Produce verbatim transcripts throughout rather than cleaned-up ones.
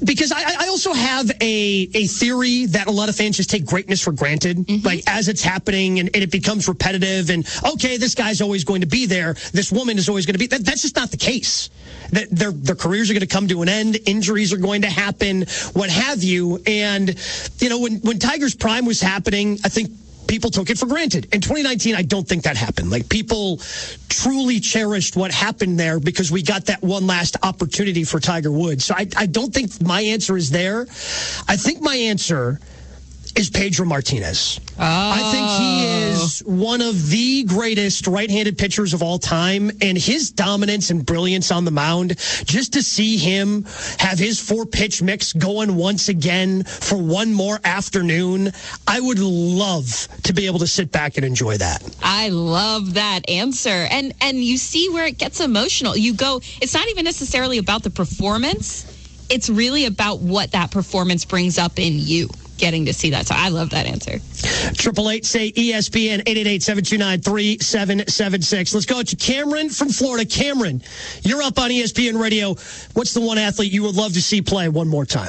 Because I, I also have a, a theory that a lot of fans just take greatness for granted. Mm-hmm. Like, as it's happening and, and it becomes repetitive and, okay, this guy's always going to be there. This woman is always going to be. That, that's just not the case. That their, their careers are going to come to an end. Injuries are going to happen, what have you. And, you know, when, when Tiger's prime was happening, I think people took it for granted. In twenty nineteen, I don't think that happened. Like, people truly cherished what happened there because we got that one last opportunity for Tiger Woods. So I, I don't think my answer is there. I think my answer is Pedro Martinez. Oh. I think he is one of the greatest right-handed pitchers of all time, and his dominance and brilliance on the mound, just to see him have his four-pitch mix going once again for one more afternoon, I would love to be able to sit back and enjoy that. I love that answer. And and you see where it gets emotional. You go, it's not even necessarily about the performance. It's really about what that performance brings up in you, getting to see that. So I love that answer. Triple eight say E S P N, eight eight eight, seven two nine, three seven seven six. Let's go to Cameron from Florida. Cameron, you're up on E S P N Radio. What's the one athlete you would love to see play one more time?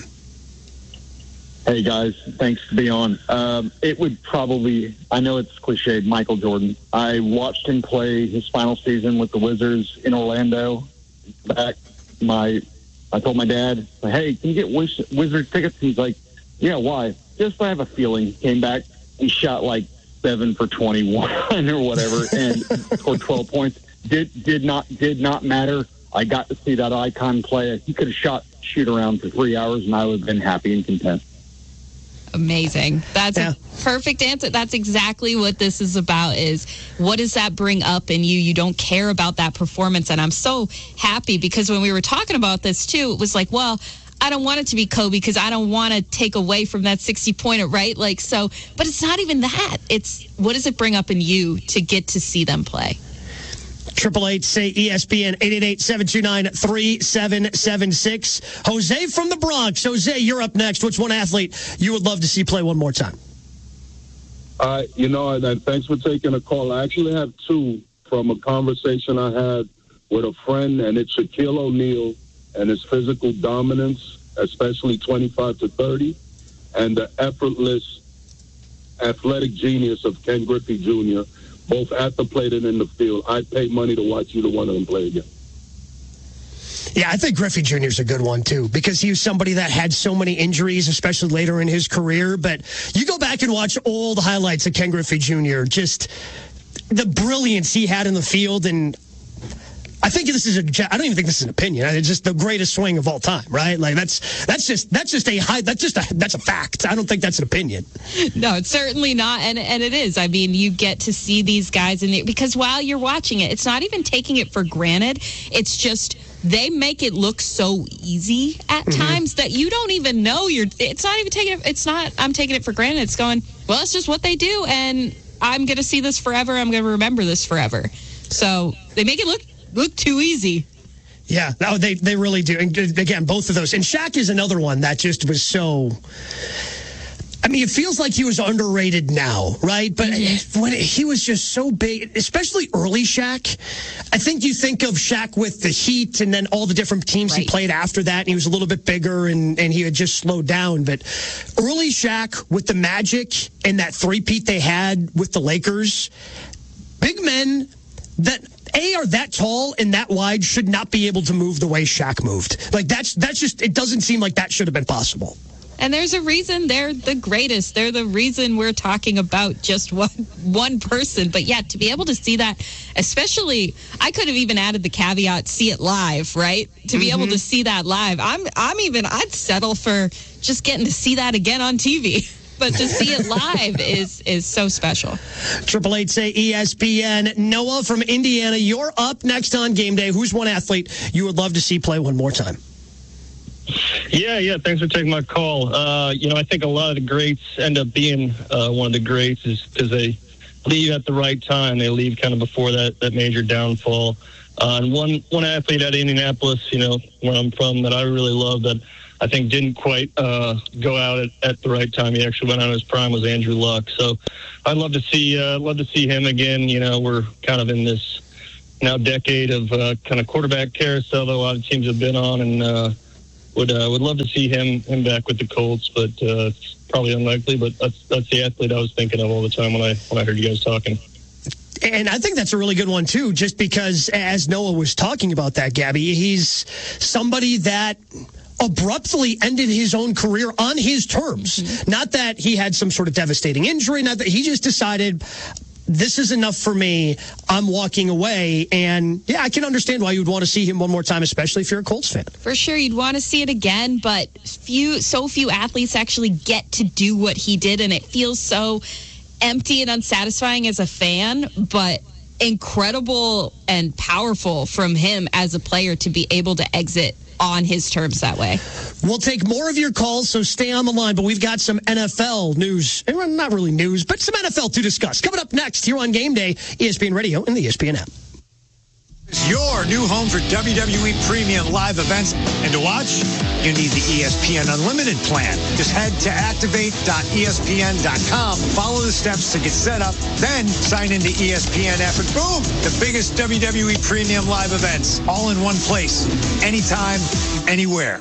Hey, guys. Thanks to be on. Um, it would probably, I know it's cliched, Michael Jordan. I watched him play his final season with the Wizards in Orlando. Back, my, I told my dad, hey, can you get Wiz- Wizards tickets? He's like, yeah, why? Just I have a feeling. Came back, he shot like seven for twenty-one or whatever, and scored twelve points. Did did not did not matter. I got to see that icon play. He could have shot shoot around for three hours, and I would have been happy and content. Amazing. That's yeah. a perfect answer. That's exactly what this is about, is what does that bring up in you? You don't care about that performance. And I'm so happy because when we were talking about this too, it was like, well, I don't want it to be Kobe because I don't want to take away from that sixty-pointer, right? Like, so, but it's not even that. It's what does it bring up in you to get to see them play? Triple eight say E S P N, eight eight eight, seven two nine, three seven seven six. Jose from the Bronx. Jose, you're up next. What's one athlete you would love to see play one more time? Uh, you know, and thanks for taking a call. I actually have two from a conversation I had with a friend, and it's Shaquille O'Neal and his physical dominance, especially twenty-five to thirty, and the effortless athletic genius of Ken Griffey Junior, both at the plate and in the field. I'd pay money to watch either one of them play again. Yeah, I think Griffey Junior is a good one, too, because he was somebody that had so many injuries, especially later in his career. But you go back and watch all the highlights of Ken Griffey Junior, just the brilliance he had in the field. And I think this is a, I don't even think this is an opinion. It's just the greatest swing of all time, right? Like that's, that's just, that's just a high, that's just a, that's a fact. I don't think that's an opinion. No, it's certainly not. And, and it is. I mean, you get to see these guys in the, because while you're watching it, it's not even taking it for granted. It's just, they make it look so easy at mm-hmm. times that you don't even know you're, it's not even taking it, it's not, I'm taking it for granted. It's going, well, it's just what they do. And I'm going to see this forever. I'm going to remember this forever. So they make it look, look too easy. Yeah, no, they they really do. And again, both of those. And Shaq is another one that just was so, I mean, it feels like he was underrated now, right? But mm-hmm. when he was just so big, especially early Shaq, I think you think of Shaq with the Heat and then all the different teams right. he played after that. And he was a little bit bigger and, and he had just slowed down. But early Shaq with the Magic and that three-peat they had with the Lakers, big men that A, are that tall and that wide should not be able to move the way Shaq moved. Like, that's that's just, it doesn't seem like that should have been possible. And there's a reason they're the greatest. They're the reason we're talking about just one one person. But yeah, to be able to see that, especially, I could have even added the caveat, see it live, right? To be mm-hmm. able to see that live. I'm I'm even, I'd settle for just getting to see that again on T V. But to see it live is is so special. Triple eight say E S P N. Noah from Indiana, you're up next on Game Day. Who's one athlete you would love to see play one more time? Yeah, yeah. Thanks for taking my call. Uh, you know, I think a lot of the greats end up being uh, one of the greats is because they leave at the right time. They leave kind of before that, that major downfall. Uh, and one one athlete at Indianapolis, you know, where I'm from, that I really love that I think didn't quite uh, go out at, at the right time. He actually went out in his prime was Andrew Luck. So I'd love to see uh, love to see him again. You know, we're kind of in this now decade of uh, kind of quarterback carousel that a lot of teams have been on, and uh, would uh, would love to see him him back with the Colts, but uh, probably unlikely. But that's that's the athlete I was thinking of all the time when I when I heard you guys talking. And I think that's a really good one, too, just because, as Noah was talking about that, Gabby, he's somebody that abruptly ended his own career on his terms. Mm-hmm. Not that he had some sort of devastating injury, not that he just decided, this is enough for me, I'm walking away. And, yeah, I can understand why you would want to see him one more time, especially if you're a Colts fan. For sure, you'd want to see it again, but few, so few athletes actually get to do what he did, and it feels so empty and unsatisfying as a fan, but incredible and powerful from him as a player to be able to exit on his terms that way. We'll take more of your calls, so stay on the line, but we've got some N F L news, not really news, but some N F L to discuss. Coming up next here on Game Day, E S P N Radio and the E S P N app. It's your new home for W W E Premium live events. And to watch, you need the E S P N Unlimited plan. Just head to activate dot E S P N dot com, follow the steps to get set up, then sign into E S P N app, and boom, the biggest W W E Premium live events, all in one place, anytime, anywhere.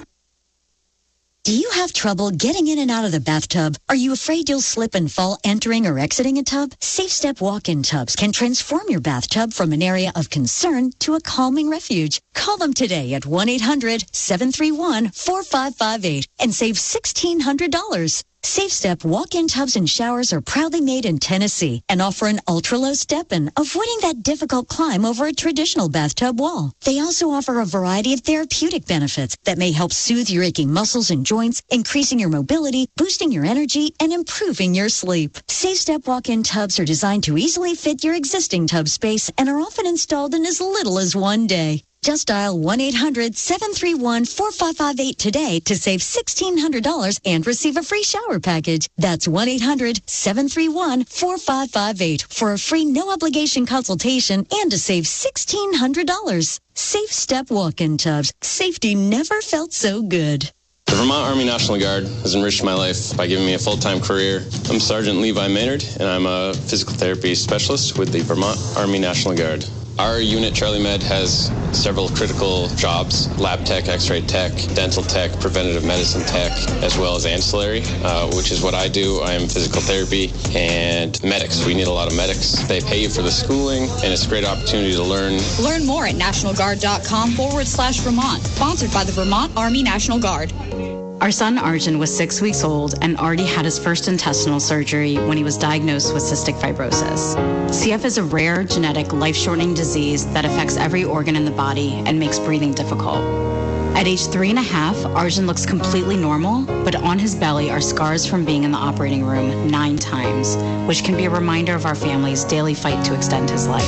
Do you have trouble getting in and out of the bathtub? Are you afraid you'll slip and fall entering or exiting a tub? Safe Step walk-in tubs can transform your bathtub from an area of concern to a calming refuge. Call them today at one eight hundred seven three one four five five eight and save sixteen hundred dollars. Safe Step walk-in tubs and showers are proudly made in Tennessee and offer an ultra-low step-in, avoiding that difficult climb over a traditional bathtub wall. They also offer a variety of therapeutic benefits that may help soothe your aching muscles and joints, increasing your mobility, boosting your energy, and improving your sleep. Safe Step walk-in tubs are designed to easily fit your existing tub space and are often installed in as little as one day. Just dial one eight hundred seven three one four five five eight today to save sixteen hundred dollars and receive a free shower package. That's one eight hundred seven three one four five five eight for a free no-obligation consultation and to save sixteen hundred dollars. Safe Step walk-in tubs. Safety never felt so good. The Vermont Army National Guard has enriched my life by giving me a full-time career. I'm Sergeant Levi Maynard, and I'm a physical therapy specialist with the Vermont Army National Guard. Our unit, Charlie Med, has several critical jobs: lab tech, x-ray tech, dental tech, preventative medicine tech, as well as ancillary, uh, which is what I do. I am physical therapy and medics. We need a lot of medics. They pay you for the schooling, and it's a great opportunity to learn. Learn more at nationalguard.com forward slash Vermont. Sponsored by the Vermont Army National Guard. Our son Arjun was six weeks old and already had his first intestinal surgery when he was diagnosed with cystic fibrosis. C F is a rare, genetic, life-shortening disease that affects every organ in the body and makes breathing difficult. At age three and a half, Arjun looks completely normal, but on his belly are scars from being in the operating room nine times, which can be a reminder of our family's daily fight to extend his life.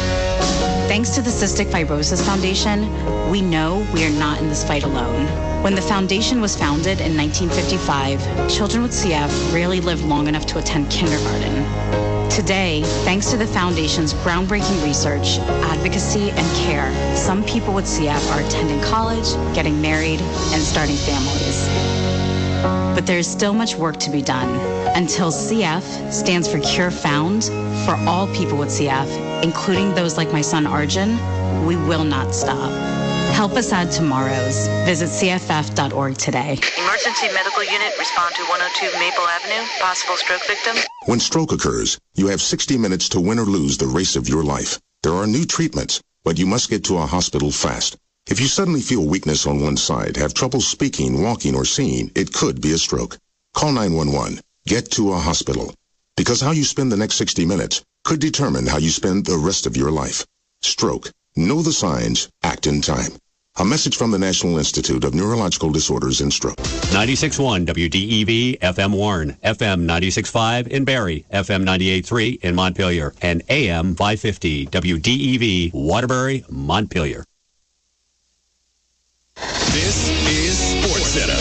Thanks to the Cystic Fibrosis Foundation, we know we are not in this fight alone. When the foundation was founded in nineteen fifty-five, children with C F rarely lived long enough to attend kindergarten. Today, thanks to the foundation's groundbreaking research, advocacy, and care, some people with C F are attending college, getting married, and starting families. But there's still much work to be done. Until C F stands for Cure Found for all people with C F, including those like my son Arjun, we will not stop. Help us add tomorrows. Visit C F F dot org today. Emergency medical unit, respond to one oh two Maple Avenue. Possible stroke victim. When stroke occurs, you have sixty minutes to win or lose the race of your life. There are new treatments, but you must get to a hospital fast. If you suddenly feel weakness on one side, have trouble speaking, walking, or seeing, it could be a stroke. Call nine one one. Get to a hospital. Because how you spend the next sixty minutes could determine how you spend the rest of your life. Stroke. Know the signs. Act in time. A message from the National Institute of Neurological Disorders and Stroke. ninety-six point one W D E V, F M Warren, F M ninety-six point five in Barrie, F M ninety-eight point three in Montpelier, and A M five fifty W D E V, Waterbury, Montpelier. This is SportsCenter.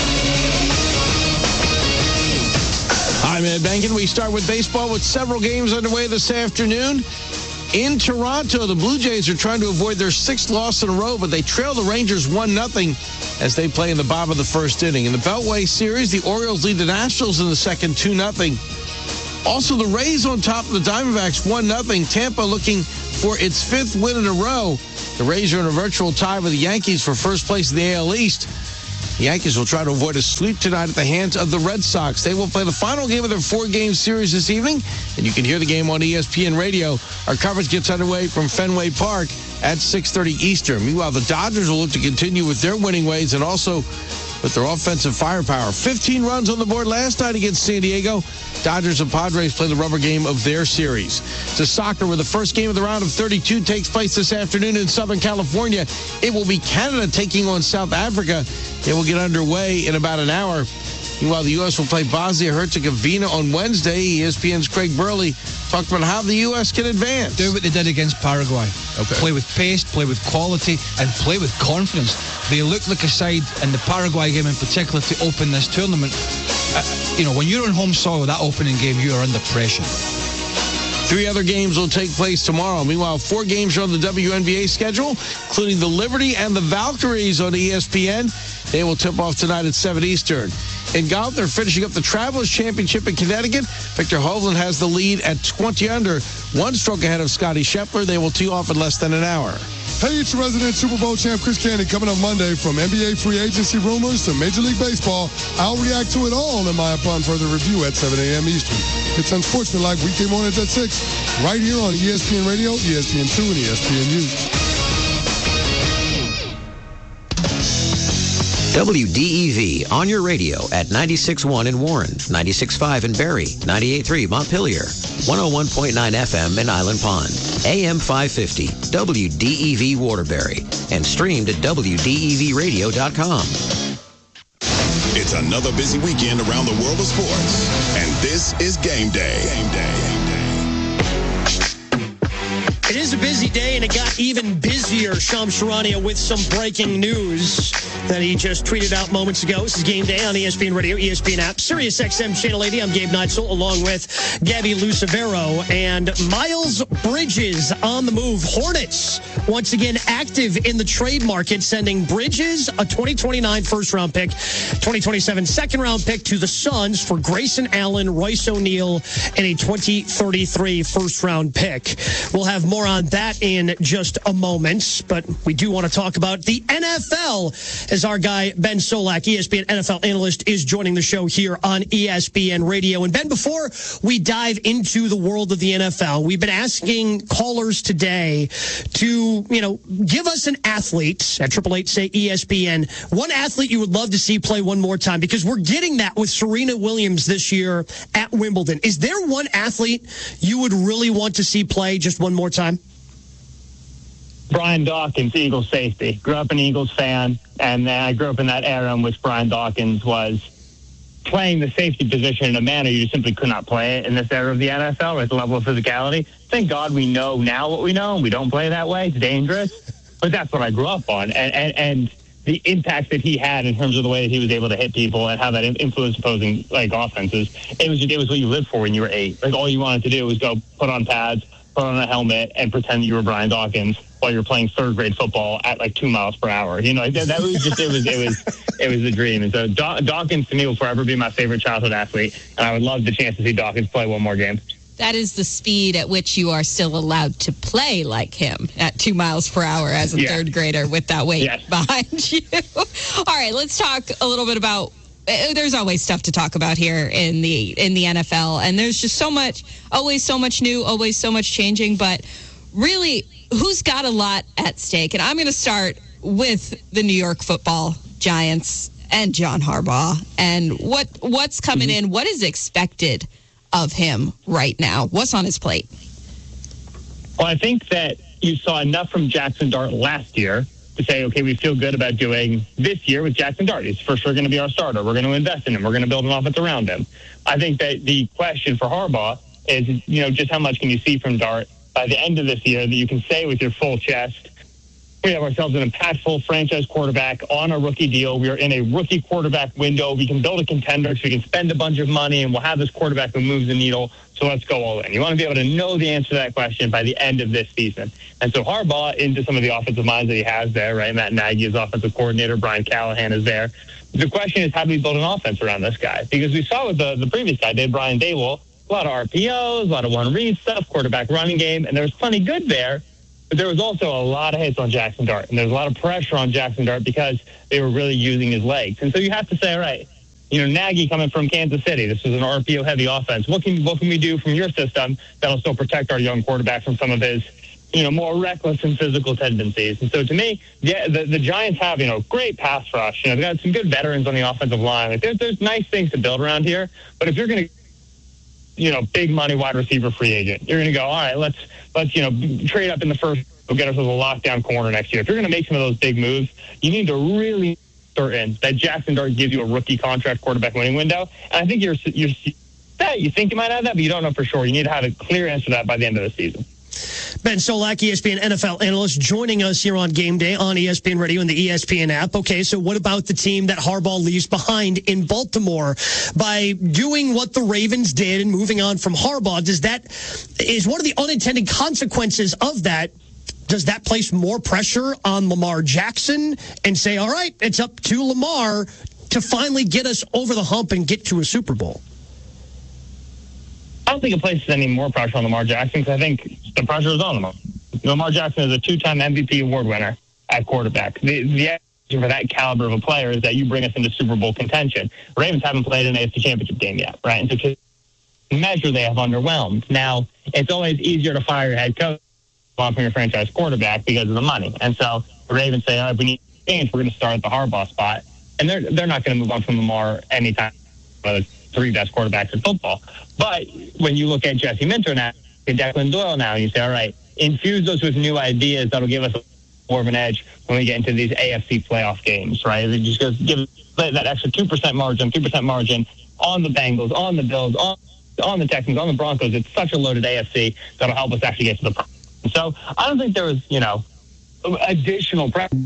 I'm Ed Bankin. We start with baseball with several games underway this afternoon. In Toronto, the Blue Jays are trying to avoid their sixth loss in a row, but they trail the Rangers one nothing as they play in the bottom of the first inning. In the Beltway Series, the Orioles lead the Nationals in the second two nothing. Also, the Rays on top of the Diamondbacks one nothing. Tampa looking for its fifth win in a row. The Rays are in a virtual tie with the Yankees for first place in the A L East. The Yankees will try to avoid a sweep tonight at the hands of the Red Sox. They will play the final game of their four-game series this evening, and you can hear the game on E S P N Radio. Our coverage gets underway from Fenway Park at six thirty Eastern. Meanwhile, the Dodgers will look to continue with their winning ways and also with their offensive firepower. fifteen runs on the board last night against San Diego. Dodgers and Padres play the rubber game of their series. To soccer, where the first game of the round of thirty-two takes place this afternoon in Southern California. It will be Canada taking on South Africa. It will get underway in about an hour. Meanwhile, the U S will play Bosnia-Herzegovina on Wednesday. E S P N's Craig Burley talked about how the U S can advance. Do what they did against Paraguay. Okay. Play with pace, play with quality, and play with confidence. They look like a side in the Paraguay game in particular to open this tournament. Uh, you know, when you're on home soil, that opening game, you are under pressure. Three other games will take place tomorrow. Meanwhile, four games are on the W N B A schedule, including the Liberty and the Valkyries on E S P N. They will tip off tonight at seven Eastern. In golf, they're finishing up the Travelers Championship in Connecticut. Victor Hovland has the lead at twenty under, one stroke ahead of Scotty Scheffler. They will tee off in less than an hour. Hey, it's your resident Super Bowl champ Chris Candy coming up Monday. From N B A free agency rumors to Major League Baseball, I'll react to it all in my upon further review at seven a.m. Eastern. It's Unsportsmanlike weekday mornings at six, right here on E S P N Radio, E S P N two, and E S P N U. W D E V on your radio at ninety-six point one in Warren, ninety-six point five in Barrie, ninety-eight point three Montpelier, one oh one point nine F M in Island Pond, A M five fifty, W D E V Waterbury, and streamed at W D E V radio dot com. It's another busy weekend around the world of sports, and this is Game Day. Game Day. It is a busy day, and it got even busier. Shams Charania with some breaking news that he just tweeted out moments ago. This is Game Day on E S P N Radio, E S P N app, Sirius X M Channel eighty. I'm Gabe Neitzel, along with Gabby Lucevero and Miles Bridges on the move. Hornets, once again, active in the trade market, sending Bridges a twenty twenty-nine first-round pick, twenty twenty-seven second-round pick to the Suns for Grayson Allen, Royce O'Neal, and a twenty thirty-three first-round pick. We'll have more on that in just a moment, but we do want to talk about the N F L as our guy Ben Solak, E S P N N F L analyst, is joining the show here on E S P N Radio. And Ben, before we dive into the world of the N F L, we've been asking callers today to, you know, give us an athlete at triple eight say E S P N, one athlete you would love to see play one more time, because we're getting that with Serena Williams this year at Wimbledon. Is there one athlete you would really want to see play just one more time? Brian Dawkins, Eagles safety. Grew up an Eagles fan, and I grew up in that era in which Brian Dawkins was playing the safety position in a manner you simply could not play it in this era of the N F L, at the level of physicality. Thank God we know now what we know, and we don't play that way. It's dangerous. But that's what I grew up on. And, and, and the impact that he had in terms of the way that he was able to hit people and how that influenced opposing like offenses, it was, it was what you lived for when you were eight. Like, all you wanted to do was go put on pads, put on a helmet, and pretend you were Brian Dawkins while you're playing third grade football at like two miles per hour. You know, that, that was just, it was, it was, it was a dream. And so Daw- Dawkins to me will forever be my favorite childhood athlete. And I would love the chance to see Dawkins play one more game. That is the speed at which you are still allowed to play like him at two miles per hour as a yeah. third grader with that weight yes. behind you. All right, let's talk a little bit about, there's always stuff to talk about here in the in the N F L, and there's just so much, always so much new, always so much changing, but really, who's got a lot at stake? And I'm going to start with the New York Football Giants and John Harbaugh, and what what's coming mm-hmm. in, what is expected of him right now? What's on his plate? Well, I think that you saw enough from Jackson Dart last year to say, okay, we feel good about doing this year with Jackson Dart. He's for sure going to be our starter. We're going to invest in him. We're going to build an offense around him. I think that the question for Harbaugh is, you know, just how much can you see from Dart by the end of this year that you can say with your full chest, we have ourselves an impactful franchise quarterback on a rookie deal. We are in a rookie quarterback window. We can build a contender, so we can spend a bunch of money, and we'll have this quarterback who moves the needle. So let's go all in. You want to be able to know the answer to that question by the end of this season. And so Harbaugh, into some of the offensive minds that he has there, right? Matt Nagy is offensive coordinator. Brian Callahan is there. The question is, how do we build an offense around this guy? Because we saw with the, the previous guy, Dave Brian Daboll, a lot of R P Os, a lot of one-read stuff, quarterback running game, and there was plenty good there. But there was also a lot of hits on Jackson Dart, and there was a lot of pressure on Jackson Dart because they were really using his legs. And so you have to say, all right, you know, Nagy coming from Kansas City, this is an R P O-heavy offense. What can what can we do from your system that'll still protect our young quarterback from some of his, you know, more reckless and physical tendencies? And so to me, yeah, the, the Giants have, you know, great pass rush. You know, they've got some good veterans on the offensive line. Like, there's, there's nice things to build around here. But if you're going to, you know, big money wide receiver free agent, you're going to go, all right, let's, let's, you know, trade up in the first, we'll get ourselves a lockdown corner next year. If you're going to make some of those big moves, you need to really certain that Jackson Dart gives you a rookie contract quarterback winning window. And I think you're you're that you think you might have that, but you don't know for sure. You need to have a clear answer to that by the end of the season. Ben Solak, E S P N N F L analyst, joining us here on Game Day on E S P N Radio and the E S P N app. Okay, so what about the team that Harbaugh leaves behind in Baltimore? By doing what the Ravens did and moving on from Harbaugh, does that is one of the unintended consequences of that? Does that place more pressure on Lamar Jackson and say, all right, it's up to Lamar to finally get us over the hump and get to a Super Bowl? I don't think it places any more pressure on Lamar Jackson because I think the pressure is on Lamar. Lamar Jackson is a two-time M V P award winner at quarterback. The, the expectation for that caliber of a player is that you bring us into Super Bowl contention. Ravens haven't played an A F C Championship game yet, right? And so to measure, they have underwhelmed. Now, it's always easier to fire your head coach from your franchise quarterback because of the money. And so the Ravens say, all right, we need to change. We're going to start at the Harbaugh spot. And they're they're not going to move on from Lamar anytime. One of the three best quarterbacks in football. But when you look at Jesse Minter now, and Declan Doyle now, and you say, all right, infuse those with new ideas that'll give us more of an edge when we get into these A F C playoff games, right? It just goes give that extra two percent margin, three percent margin on the Bengals, on the Bills, on, on the Texans, on the Broncos. It's such a loaded A F C that'll help us actually get to the So I don't think there was, you know, additional pressure.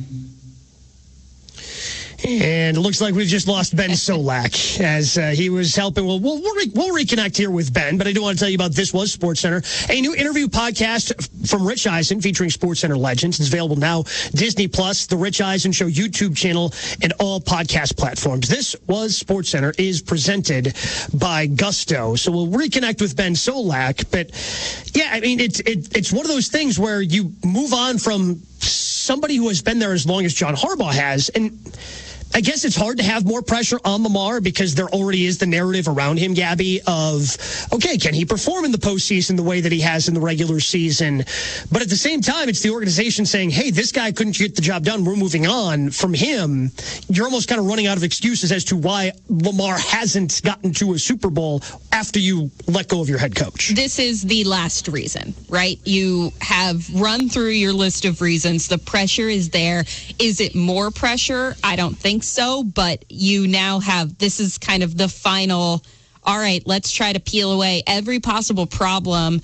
And it looks like we've just lost Ben Solak as uh, he was helping. Well, we'll, we'll, re- we'll reconnect here with Ben, but I do want to tell you about This Was SportsCenter, a new interview podcast from Rich Eisen featuring SportsCenter legends. It's available now, Disney Plus, the Rich Eisen Show YouTube channel, and all podcast platforms. This Was SportsCenter is presented by Gusto. So we'll reconnect with Ben Solak. But, yeah, I mean, it's it, it's one of those things where you move on from somebody who has been there as long as John Harbaugh has, and I guess it's hard to have more pressure on Lamar because there already is the narrative around him, Gabby, of, okay, can he perform in the postseason the way that he has in the regular season? But at the same time, it's the organization saying, hey, this guy couldn't get the job done. We're moving on from him. You're almost kind of running out of excuses as to why Lamar hasn't gotten to a Super Bowl after you let go of your head coach. This is the last reason, right? You have run through your list of reasons. The pressure is there. Is it more pressure? I don't think so, but you now have, this is kind of the final, all right, let's try to peel away every possible problem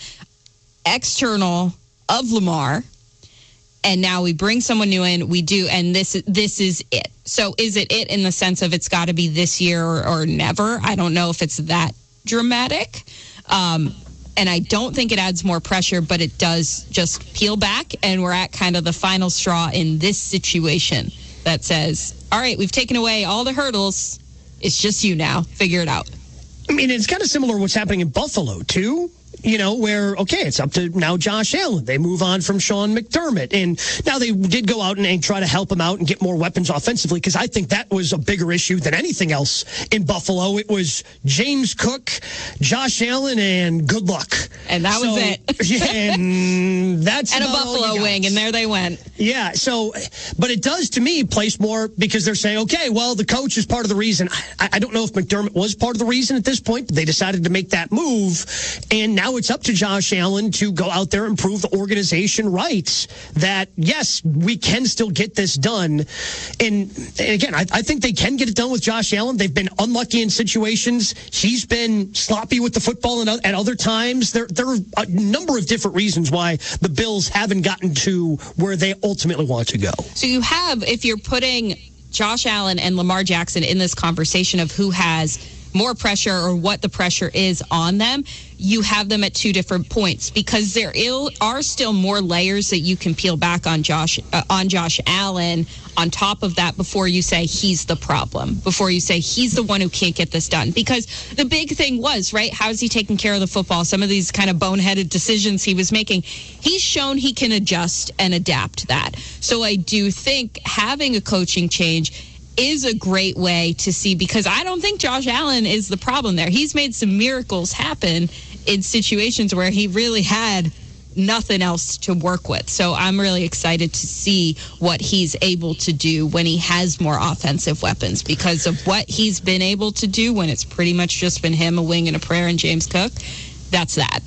external of Lamar, and now we bring someone new in, we do, and this this is it. So is it it in the sense of it's got to be this year or, or never? I don't know if it's that dramatic, um, and I don't think it adds more pressure, but it does just peel back, and we're at kind of the final straw in this situation that says, all right, we've taken away all the hurdles. It's just you now. Figure it out. I mean, it's kind of similar to what's happening in Buffalo, too. You know, where, okay, it's up to now Josh Allen. They move on from Sean McDermott. And now they did go out and, and try to help him out and get more weapons offensively, because I think that was a bigger issue than anything else in Buffalo. It was James Cook, Josh Allen, and good luck. And that so, was it. Yeah, and that's and a Buffalo wing, and there they went. Yeah, so, but it does, to me, place more, because they're saying, okay, well, the coach is part of the reason. I, I don't know if McDermott was part of the reason at this point, but they decided to make that move, and now it's up to Josh Allen to go out there and prove the organization right that, yes, we can still get this done. And, and again, I, I think they can get it done with Josh Allen. They've been unlucky in situations. He's been sloppy with the football and at other times. There, there are a number of different reasons why the Bills haven't gotten to where they ultimately want to go. So you have, if you're putting Josh Allen and Lamar Jackson in this conversation of who has more pressure or what the pressure is on them, you have them at two different points because there are still more layers that you can peel back on Josh uh, on Josh Allen on top of that before you say he's the problem, before you say he's the one who can't get this done. Because the big thing was, right, how is he taking care of the football? Some of these kind of boneheaded decisions he was making, he's shown he can adjust and adapt that. So I do think having a coaching change is a great way to see, because I don't think Josh Allen is the problem there. He's made some miracles happen in situations where he really had nothing else to work with. So I'm really excited to see what he's able to do when he has more offensive weapons, because of what he's been able to do when it's pretty much just been him, a wing, and a prayer, and James Cook. That's that.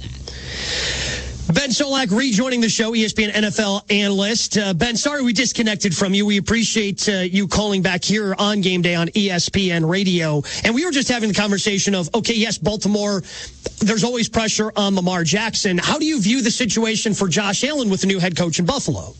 Ben Solak rejoining the show, E S P N N F L analyst. Uh, Ben, sorry we disconnected from you. We appreciate uh, you calling back here on Game Day on E S P N Radio. And we were just having the conversation of, okay, yes, Baltimore, there's always pressure on Lamar Jackson. How do you view the situation for Josh Allen with the new head coach in Buffalo?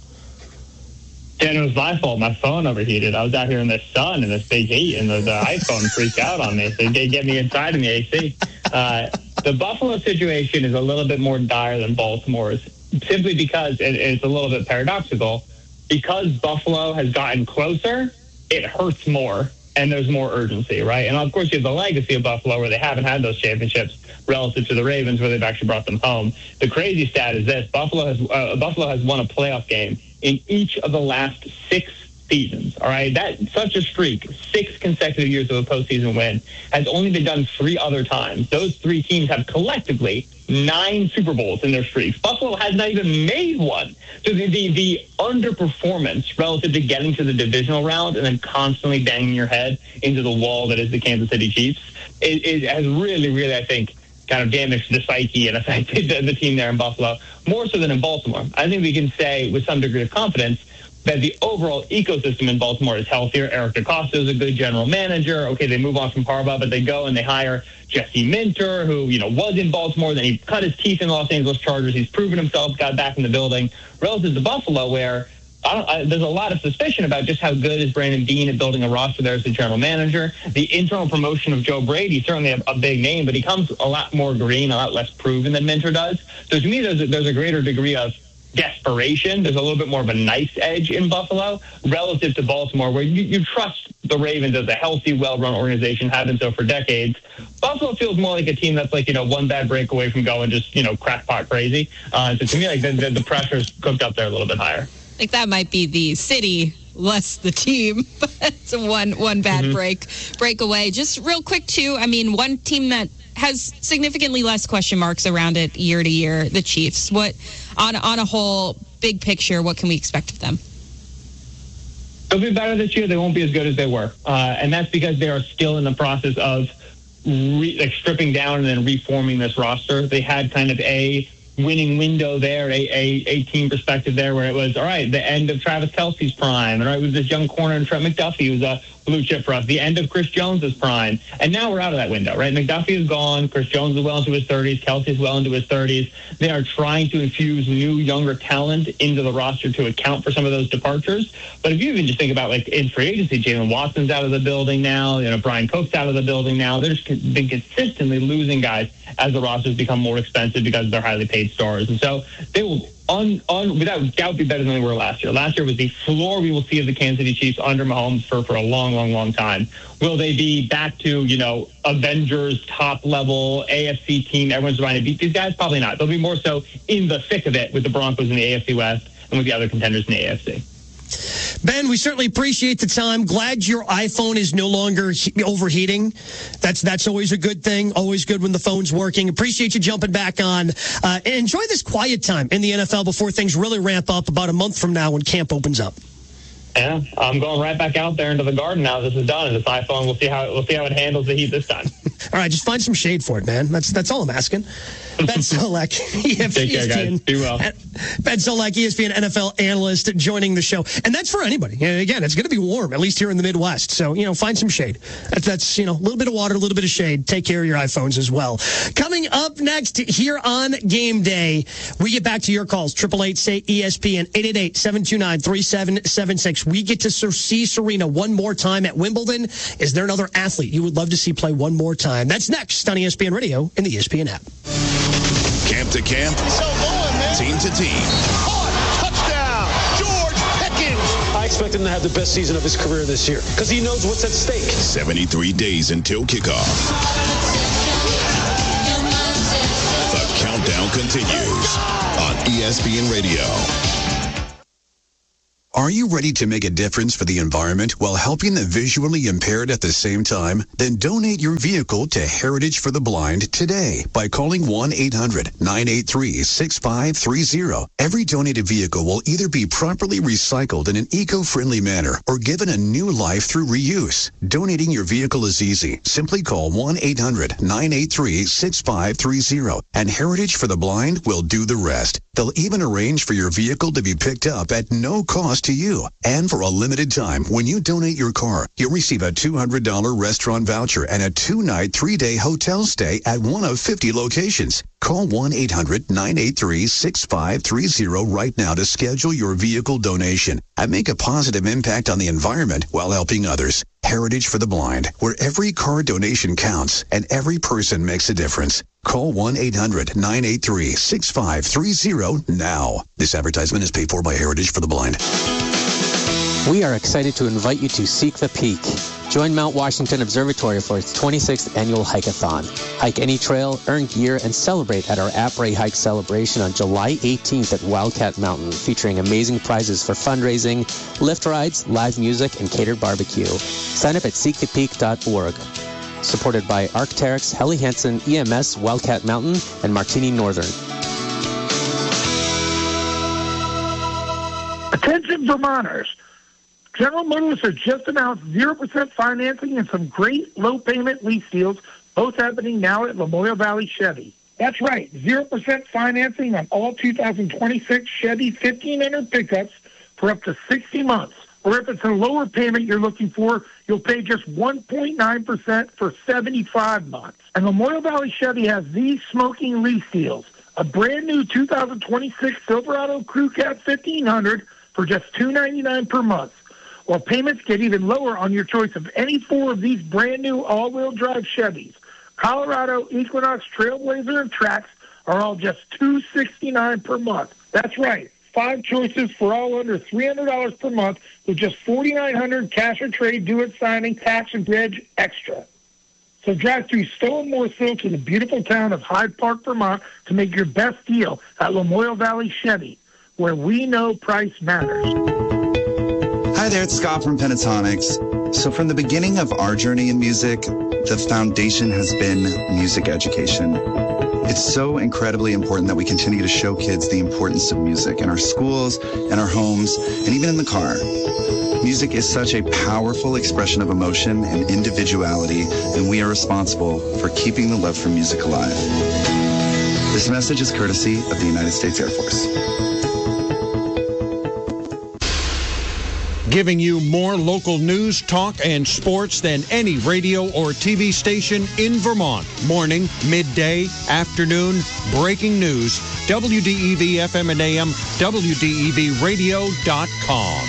Yeah, and it was my fault. My phone overheated. I was out here in the sun and this big heat, and the, the iPhone freaked out on me. So they get me inside in the A C. Uh, the Buffalo situation is a little bit more dire than Baltimore's, simply because, and it's a little bit paradoxical, because Buffalo has gotten closer, it hurts more, and there's more urgency, right? And, of course, you have the legacy of Buffalo where they haven't had those championships relative to the Ravens where they've actually brought them home. The crazy stat is this. Buffalo has uh, Buffalo has won a playoff game in each of the last six seasons, all right? That's such a streak, six consecutive years of a postseason win, has only been done three other times. Those three teams have collectively nine Super Bowls in their streaks. Buffalo has not even made one. So the, the, the underperformance relative to getting to the divisional round and then constantly banging your head into the wall that is the Kansas City Chiefs, it, it has really, really, I think, kind of damaged the psyche and affected the, the team there in Buffalo, more so than in Baltimore. I think we can say with some degree of confidence that the overall ecosystem in Baltimore is healthier. Eric DeCosta is a good general manager. Okay, they move on from Harbaugh, but they go and they hire Jesse Minter, who, you know, was in Baltimore. Then he cut his teeth in Los Angeles Chargers. He's proven himself, got back in the building. Relative to Buffalo, where I don't, I, there's a lot of suspicion about just how good is Brandon Beane at building a roster there as the general manager. The internal promotion of Joe Brady, certainly a, a big name, but he comes a lot more green, a lot less proven than Minter does. So to me, there's a, there's a greater degree of desperation. There's a little bit more of a nice edge in Buffalo relative to Baltimore, where you, you trust the Ravens as a healthy, well-run organization, have been so for decades. Buffalo feels more like a team that's like, you know, one bad break away from going just, you know, crackpot crazy. Uh, so to me, like the, the, the pressure's cooked up there a little bit higher. I think that might be the city less the team. It's a one one bad mm-hmm. break break away. Just real quick too, I mean, one team that has significantly less question marks around it year to year, the Chiefs. What on on a whole big picture, what can we expect of them? They'll be better this year. They won't be as good as they were, uh, and that's because they are still in the process of re- like stripping down and then reforming this roster. They had kind of a winning window there, a, a, a team perspective there, where it was, all right, the end of Travis Kelce's prime, and right, with this young corner and Trent McDuffie, who was a blue chip for us, the end of Chris Jones's prime. And now we're out of that window, right? McDuffie is gone. Chris Jones is well into his thirties. Kelce is well into his thirties. They are trying to infuse new, younger talent into the roster to account for some of those departures. But if you even just think about, like, in free agency, Jalen Watson's out of the building now. You know, Brian Cook's out of the building now. They're just been consistently losing guys as the rosters become more expensive because they're highly paid stars. And so they will, un, un, without doubt, be better than they were last year. Last year was the floor we will see of the Kansas City Chiefs under Mahomes for, for a long, long, long time. Will they be back to, you know, Avengers top level A F C team? Everyone's trying to beat these guys? Probably not. They'll be more so in the thick of it with the Broncos in the A F C West and with the other contenders in the A F C. Ben, we certainly appreciate the time. Glad your iPhone is no longer he- overheating. That's that's always a good thing. Always good when the phone's working. Appreciate you jumping back on. Uh, and enjoy this quiet time in the N F L before things really ramp up about a month from now when camp opens up. Yeah, I'm going right back out there into the garden now. This is done. This iPhone, we'll see how we'll see how it handles the heat this time. All right, just find some shade for it, man. That's that's all I'm asking. Ben Solak, Take care, guys. Be well. Ben Solak, E S P N N F L analyst, joining the show. And that's for anybody. And again, it's going to be warm, at least here in the Midwest. So, you know, find some shade. That's, that's, you know, a little bit of water, a little bit of shade. Take care of your iPhones as well. Coming up next here on Game Day, we get back to your calls. eight eight eight, say E S P N, eight eight eight, seven two nine, three seven seven six. We get to see Serena one more time at Wimbledon. Is there another athlete you would love to see play one more time? That's next on E S P N Radio and the E S P N app. Camp to camp, team to team. Touchdown, George Pickens. I expect him to have the best season of his career this year because he knows what's at stake. seventy-three days until kickoff. The countdown continues on E S P N Radio. Are you ready to make a difference for the environment while helping the visually impaired at the same time? Then donate your vehicle to Heritage for the Blind today by calling one eight hundred, nine eight three, six five three zero. Every donated vehicle will either be properly recycled in an eco-friendly manner or given a new life through reuse. Donating your vehicle is easy. Simply call one eight hundred, nine eight three, six five three zero and Heritage for the Blind will do the rest. They'll even arrange for your vehicle to be picked up at no cost to you. And for a limited time, when you donate your car, you'll receive a two hundred dollars restaurant voucher and a two-night, three-day hotel stay at one of fifty locations. Call one eight hundred, nine eight three, six five three zero right now to schedule your vehicle donation and make a positive impact on the environment while helping others. Heritage for the Blind, where every car donation counts and every person makes a difference. Call one eight hundred, nine eight three, six five three zero now. This advertisement is paid for by Heritage for the Blind. We are excited to invite you to Seek the Peak. Join Mount Washington Observatory for its twenty-sixth annual hike-a-thon. Hike any trail, earn gear, and celebrate at our Après Hike celebration on July eighteenth at Wildcat Mountain, featuring amazing prizes for fundraising, lift rides, live music, and catered barbecue. Sign up at seek the peak dot org. Supported by Arc'teryx, Helly Hansen, E M S, Wildcat Mountain, and Martini Northern. Attention Vermonters. General Motors has just announced zero percent financing and some great low-payment lease deals, both happening now at Lamoille Valley Chevy. That's right, zero percent financing on all two thousand twenty-six Chevy fifteen hundred pickups for up to sixty months. Or if it's a lower payment you're looking for, you'll pay just one point nine percent for seventy-five months. And Lamoille Valley Chevy has these smoking lease deals. A brand new two thousand twenty-six Silverado Crew Cab fifteen hundred for just two hundred ninety-nine dollars per month. While payments get even lower on your choice of any four of these brand new all-wheel drive Chevys. Colorado, Equinox, Trailblazer, and Trax are all just two hundred sixty-nine dollars per month. That's right. Five choices for all under three hundred dollars per month with just four thousand nine hundred dollars cash or trade, do it signing, tax, and bridge extra. So drive through Stowe and Morrisville to the beautiful town of Hyde Park, Vermont to make your best deal at Lamoille Valley Chevy, where we know price matters. Hi there, it's Scott from Pentatonics. So from the beginning of our journey in music, the foundation has been music education. It's so incredibly important that we continue to show kids the importance of music in our schools, in our homes, and even in the car. Music is such a powerful expression of emotion and individuality, and we are responsible for keeping the love for music alive. This message is courtesy of the United States Air Force. Giving you more local news, talk, and sports than any radio or T V station in Vermont. Morning, midday, afternoon, breaking news. W D E V F M and A M, W D E V radio dot com.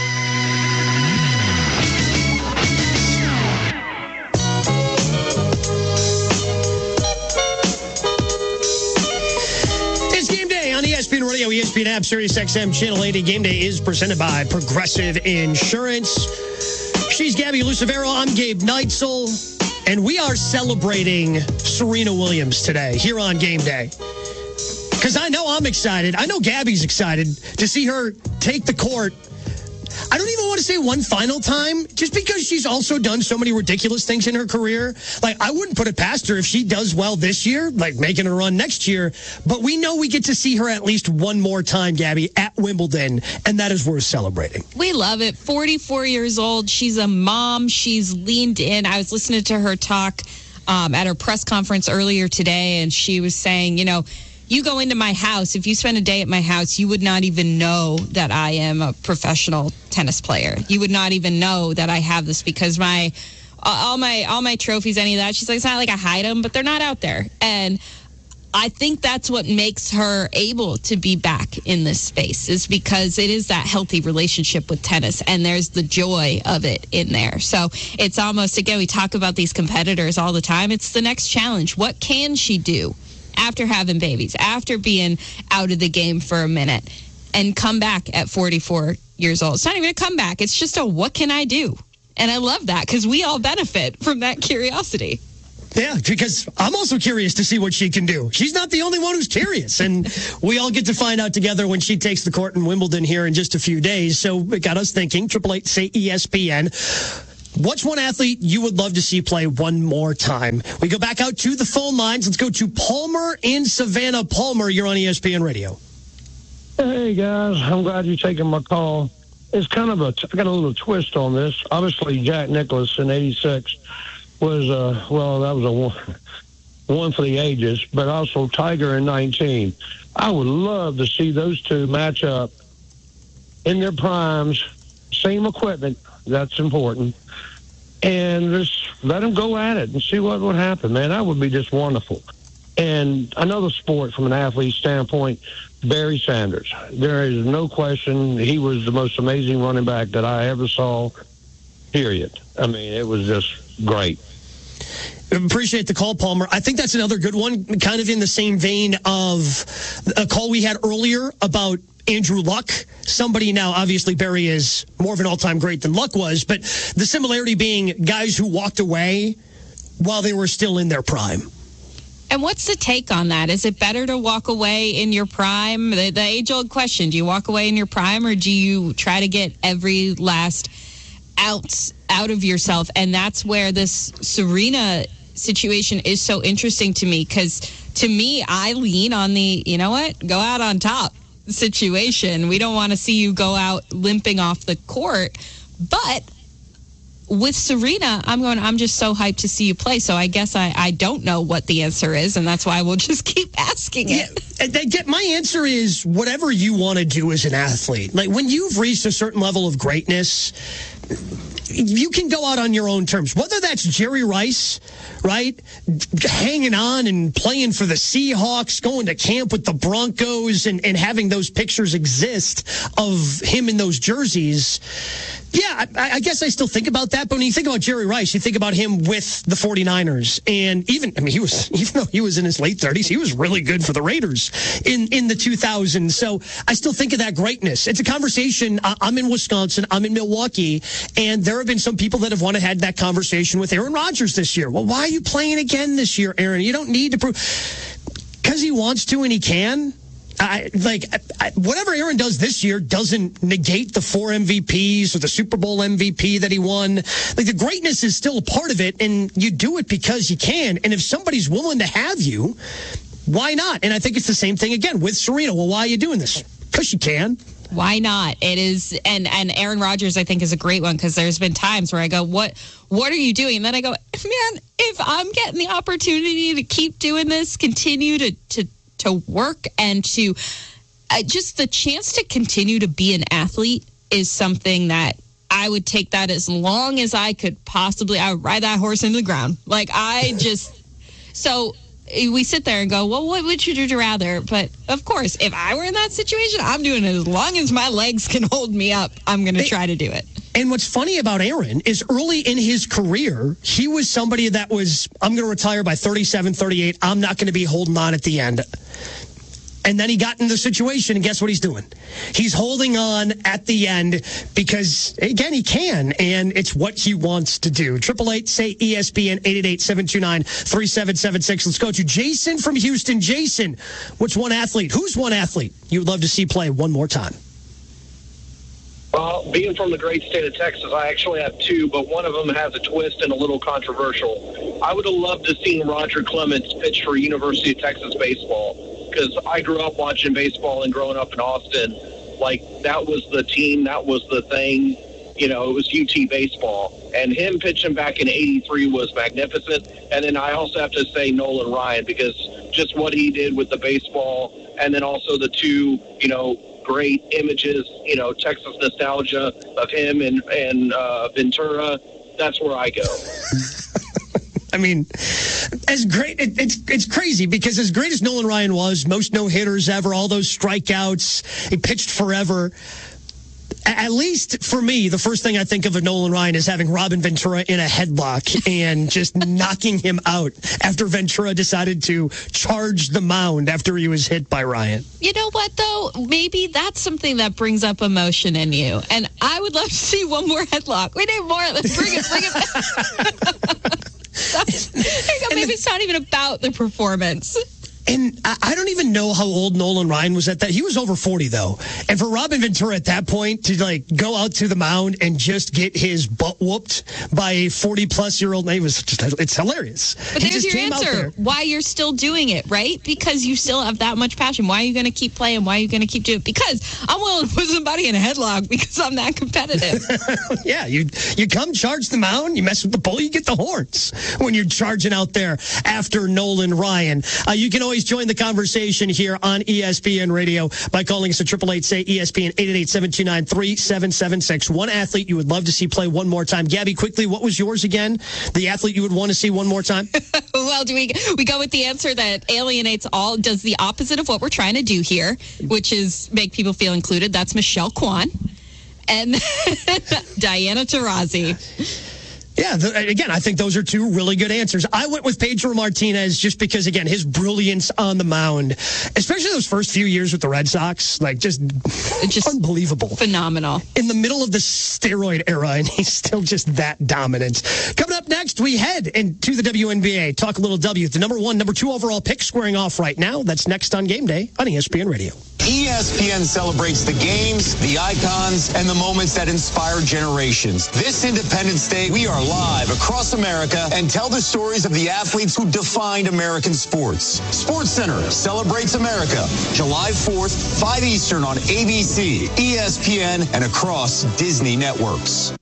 E S P N Radio, E S P N app, Sirius X M, Channel eighty. Game Day is presented by Progressive Insurance. She's Gabby Lucevero. I'm Gabe Neitzel. And we are celebrating Serena Williams today here on Game Day. Because I know I'm excited. I know Gabby's excited to see her take the court. I don't even want to say one final time, just because she's also done so many ridiculous things in her career. Like, I wouldn't put it past her if she does well this year, like making a run next year. But we know we get to see her at least one more time, Gabby, at Wimbledon, and that is worth celebrating. We love it. forty-four years old. She's a mom. She's leaned in. I was listening to her talk um, at her press conference earlier today, and she was saying, you know, you go into my house, if you spend a day at my house, you would not even know that I am a professional tennis player. You would not even know that I have this because my all my all my trophies, any of that. She's like, it's not like I hide them, but they're not out there. And I think that's what makes her able to be back in this space, is because it is that healthy relationship with tennis, and there's the joy of it in there. So it's almost, again, we talk about these competitors all the time. It's the next challenge. What can she do after having babies, after being out of the game for a minute, and come back at forty-four years old? It's not even a comeback. It's just a, what can I do? And I love that because we all benefit from that curiosity. Yeah, because I'm also curious to see what she can do. She's not the only one who's curious, and we all get to find out together when she takes the court in Wimbledon here in just a few days. So it got us thinking. Triple eight say E S P N. What's one athlete you would love to see play one more time? We go back out to the phone lines. Let's go to Palmer in Savannah. Palmer, you're on E S P N Radio. Hey guys, I'm glad you're taking my call. It's kind of a I got a little twist on this. Obviously, Jack Nicklaus in eighty-six. Was, uh, well, that was a one, one for the ages, but also Tiger in nineteen. I would love to see those two match up in their primes, same equipment, that's important, and just let them go at it and see what would happen, man. That would be just wonderful. And another sport from an athlete standpoint, Barry Sanders. There is no question he was the most amazing running back that I ever saw, period. I mean, it was just great. Appreciate the call, Palmer. I think that's another good one, kind of in the same vein of a call we had earlier about Andrew Luck. Somebody now, obviously, Barry is more of an all-time great than Luck was, but the similarity being guys who walked away while they were still in their prime. And what's the take on that? Is it better to walk away in your prime? The, the age-old question, do you walk away in your prime, or do you try to get every last ounce out of yourself? And that's where this Serena situation is so interesting to me, because to me, I lean on the, you know what, go out on top situation. We don't want to see you go out limping off the court. But with Serena, I'm going, I'm just so hyped to see you play. So I guess I, I don't know what the answer is, and that's why we'll just keep asking it. Yeah, and get, my answer is whatever you want to do as an athlete. Like, when you've reached a certain level of greatness, you can go out on your own terms. Whether that's Jerry Rice, right, hanging on and playing for the Seahawks, going to camp with the Broncos, and, and having those pictures exist of him in those jerseys. Yeah, I, I guess I still think about that. But when you think about Jerry Rice, you think about him with the 49ers. And even, I mean, he was, even though he was in his late thirties, he was really good for the Raiders in, in the two thousands. So I still think of that greatness. It's a conversation. I'm in Wisconsin. I'm in Milwaukee. And there have been some people that have wanted to have that conversation with Aaron Rodgers this year. Well, why are you playing again this year, Aaron? You don't need to prove. Because he wants to and he can. I, like, I, whatever Aaron does this year doesn't negate the four M V Ps or the Super Bowl M V P that he won. Like, the greatness is still a part of it, and you do it because you can. And if somebody's willing to have you, why not? And I think it's the same thing again with Serena. Well, why are you doing this? Because you can. Why not? It is, and and Aaron Rodgers, I think, is a great one, because there's been times where I go, what what are you doing? And then I go, man, if I'm getting the opportunity to keep doing this, continue to to to work, and to uh, just the chance to continue to be an athlete is something that I would take that as long as I could possibly. I would ride that horse into the ground. Like, I just, so we sit there and go, well, what would you rather? But of course, if I were in that situation, I'm doing it as long as my legs can hold me up. I'm going to try to do it. And what's funny about Aaron is early in his career, he was somebody that was, I'm going to retire by thirty-seven, thirty-eight. I'm not going to be holding on at the end. And then he got in the situation, and guess what he's doing? He's holding on at the end because, again, he can, and it's what he wants to do. Triple eight say E S P N, eight eight eight, seven two nine, three seven seven six. Let's go to Jason from Houston. Jason, what's one athlete? Who's one athlete you would love to see play one more time? Well, being from the great state of Texas, I actually have two, but one of them has a twist and a little controversial. I would have loved to see Roger Clemens pitch for University of Texas baseball, because I grew up watching baseball and growing up in Austin. Like, that was the team, that was the thing. you know, it was U T baseball. And him pitching back in eighty-three was magnificent. And then I also have to say Nolan Ryan, because just what he did with the baseball, and then also the two, you know, great images, you know, Texas nostalgia of him and, and uh, Ventura. That's where I go. I mean, as great, it, it's it's crazy because as great as Nolan Ryan was, most no-hitters ever, all those strikeouts, he pitched forever. At least for me, the first thing I think of of Nolan Ryan is having Robin Ventura in a headlock and just knocking him out after Ventura decided to charge the mound after he was hit by Ryan. You know what, though? Maybe that's something that brings up emotion in you. And I would love to see one more headlock. We need more. Let's bring it, bring it back. That's, maybe it's not even about the performance. And I don't even know how old Nolan Ryan was at that. He was over forty, though. And for Robin Ventura at that point to, like, go out to the mound and just get his butt whooped by a forty-plus-year-old, it was just, it's hilarious. But he there's just your came answer. Why you're still doing it, right? Because you still have that much passion. Why are you going to keep playing? Why are you going to keep doing it? Because I'm willing to put somebody in a headlock because I'm that competitive. Yeah, you you come charge the mound, you mess with the bull, you get the horns when you're charging out there after Nolan Ryan. Uh, you can always join the conversation here on E S P N Radio by calling us at triple eight say E S P N eight eight eight, seven two nine, three seven seven six. One athlete you would love to see play one more time. Gabby, quickly, what was yours again? The athlete you would want to see one more time? Well, do we we go with the answer that alienates all, does the opposite of what we're trying to do here, which is make people feel included. That's Michelle Kwan and Diana Taurasi. Yeah, the, again, I think those are two really good answers. I went with Pedro Martinez just because, again, his brilliance on the mound, especially those first few years with the Red Sox, like just, just unbelievable. Phenomenal. In the middle of the steroid era, and he's still just that dominant. Coming up next, we head into the W N B A. Talk a little W. The number one, number two overall pick squaring off right now. That's next on Game Day on E S P N Radio. E S P N celebrates the games, the icons, and the moments that inspire generations. This Independence Day, we are live across America and tell the stories of the athletes who defined American sports. SportsCenter celebrates America, July fourth, five Eastern on A B C, E S P N, and across Disney networks.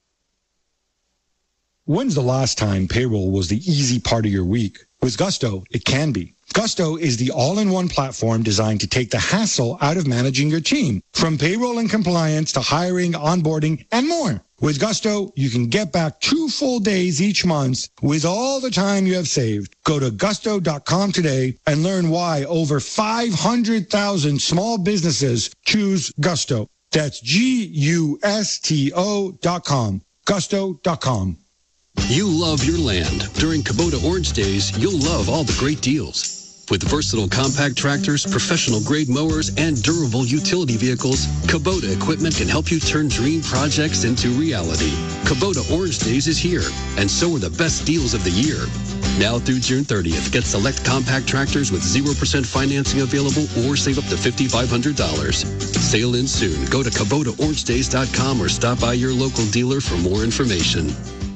When's the last time payroll was the easy part of your week? With Gusto, it can be. Gusto is the all-in-one platform designed to take the hassle out of managing your team, from payroll and compliance to hiring, onboarding, and more. With Gusto, you can get back two full days each month with all the time you have saved. Go to gusto dot com today and learn why over five hundred thousand small businesses choose Gusto. That's G U S T O dot com. gusto dot com. You love your land. During Kubota Orange Days, you'll love all the great deals. With versatile compact tractors, professional-grade mowers, and durable utility vehicles, Kubota equipment can help you turn dream projects into reality. Kubota Orange Days is here, and so are the best deals of the year. Now through June thirtieth, get select compact tractors with zero percent financing available or save up to five thousand five hundred dollars. Sale ends soon. Go to Kubota Orange Days dot com or stop by your local dealer for more information.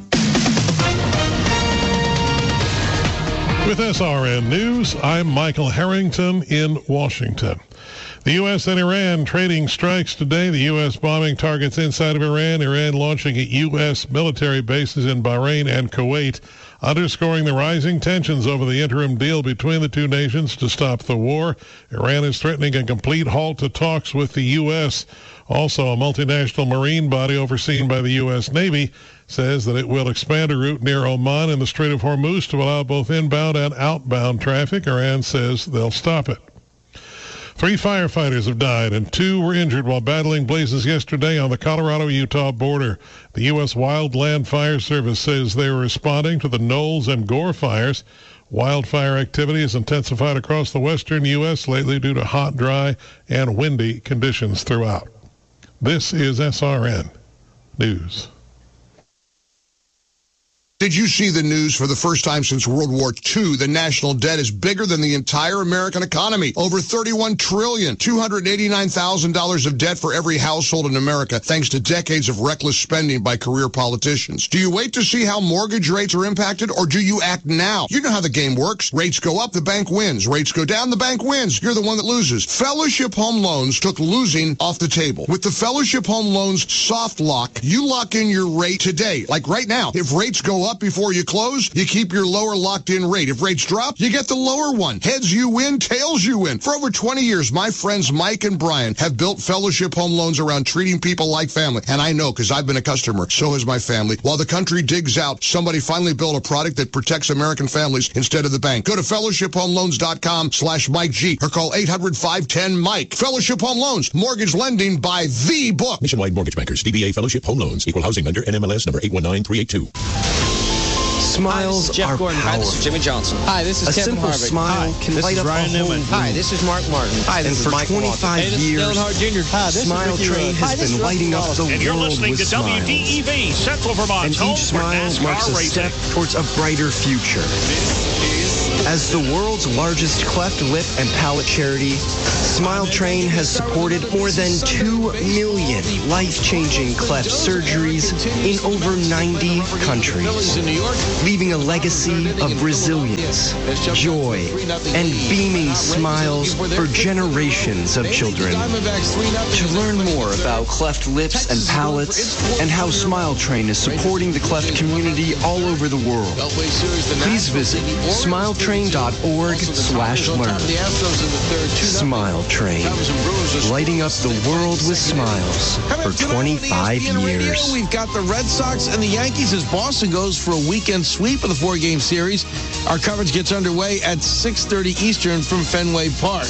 With S R N News, I'm Michael Harrington in Washington. The U S and Iran trading strikes today. The U S bombing targets inside of Iran. Iran launching at U S military bases in Bahrain and Kuwait, underscoring the rising tensions over the interim deal between the two nations to stop the war. Iran is threatening a complete halt to talks with the U S. Also, a multinational marine body overseen by the U S Navy says that it will expand a route near Oman in the Strait of Hormuz to allow both inbound and outbound traffic. Iran says they'll stop it. Three firefighters have died and two were injured while battling blazes yesterday on the Colorado-Utah border. The U S Wildland Fire Service says they were responding to the Knowles and Gore fires. Wildfire activity has intensified across the western U S lately due to hot, dry, and windy conditions throughout. This is S R N News. Did you see the news? For the first time since World War Two, the national debt is bigger than the entire American economy. Over thirty-one trillion dollars, two hundred eighty-nine thousand dollars of debt for every household in America, thanks to decades of reckless spending by career politicians. Do you wait to see how mortgage rates are impacted, or do you act now? You know how the game works. Rates go up, the bank wins. Rates go down, the bank wins. You're the one that loses. Fellowship Home Loans took losing off the table. With the Fellowship Home Loans soft lock, you lock in your rate today. Like right now, if rates go up before you close, you keep your lower locked-in rate. If rates drop, you get the lower one. Heads you win, tails you win. For over twenty years, my friends Mike and Brian have built Fellowship Home Loans around treating people like family. And I know, because I've been a customer. So has my family. While the country digs out, somebody finally built a product that protects American families instead of the bank. Go to fellowship home loans dot com slash Mike G or call eight hundred, five one zero, Mike. Fellowship Home Loans. Mortgage lending by the book. Nationwide Mortgage Bankers. D B A Fellowship Home Loans. Equal housing lender. N M L S number eight one nine three eight two. Smiles Hi, Jeff are Gordon. powerful. Hi, this is Jimmy Johnson. Hi, this is a Kevin simple Harvick. smile Hi, can this light is up Ryan a whole Newman. Hi, this is Mark Martin. Hi, this and is for Mike twenty-five Walker. Hey, this is years, Dale Hart Junior Hi, this is Smile Ricky Train Rhodes. has Hi, this been is lighting up the And you're world listening with to smiles. W D E V, Central Vermont's And home each for smile NASCAR marks a racing. step towards a brighter future. As the world's largest cleft lip and palate charity, Smile Train has supported more than two million life-changing cleft surgeries in over ninety countries, leaving a legacy of resilience, joy, and beaming smiles for generations of children. To learn more about cleft lips and palates and how Smile Train is supporting the cleft community all over the world, please visit smile train dot org slash learn. Smile Train, lighting up the world with smiles for twenty-five years. We've got the Red Sox and the Yankees as Boston goes for a weekend sweep of the four-game series. Our coverage gets underway at six thirty Eastern from Fenway Park.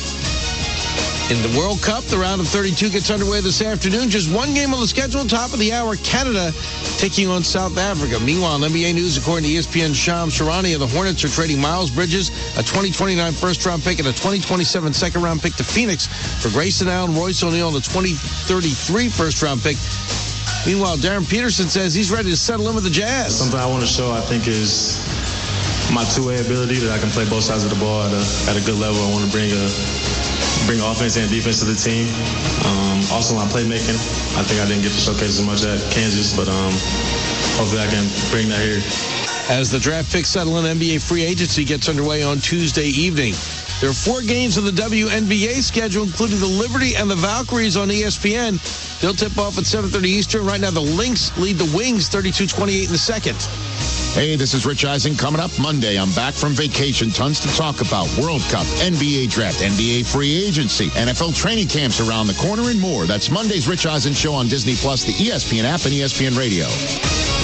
In the World Cup, the round of thirty-two gets underway this afternoon. Just one game on the schedule, top of the hour, Canada taking on South Africa. Meanwhile, in N B A news, according to E S P N's Sham Sharania, the Hornets are trading Miles Bridges, a twenty twenty-nine first-round pick, and a twenty twenty-seven second-round pick to Phoenix for Grayson Allen, Royce O'Neal, and a twenty thirty-three first-round pick. Meanwhile, Darren Peterson says he's ready to settle in with the Jazz. Something I want to show, I think, is my two-way ability, that I can play both sides of the ball at a, at a good level. I want to bring a bring offense and defense to the team. Um, also, my playmaking, I think I didn't get to showcase as much at Kansas, but um, hopefully I can bring that here. As the draft picks settle in, N B A free agency gets underway on Tuesday evening. There are four games of the W N B A schedule, including the Liberty and the Valkyries on E S P N. They'll tip off at seven thirty Eastern. Right now, the Lynx lead the Wings thirty-two twenty-eight in the second. Hey, this is Rich Eisen coming up Monday. I'm back from vacation. Tons to talk about. World Cup, N B A draft, N B A free agency, N F L training camps around the corner, and more. That's Monday's Rich Eisen Show on Disney Plus, the E S P N app, and E S P N Radio.